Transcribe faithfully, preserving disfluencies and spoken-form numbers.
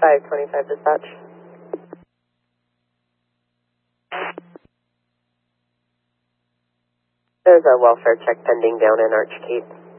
five twenty-five dispatch. There's a welfare check pending down in Arch Cape.